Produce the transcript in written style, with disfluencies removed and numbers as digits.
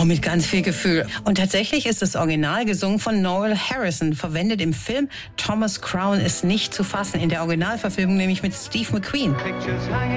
Oh, mit ganz viel Gefühl. Und tatsächlich ist das Original gesungen von Noel Harrison, verwendet im Film. Thomas Crown ist nicht zu fassen, in der Originalverfilmung nämlich mit Steve McQueen.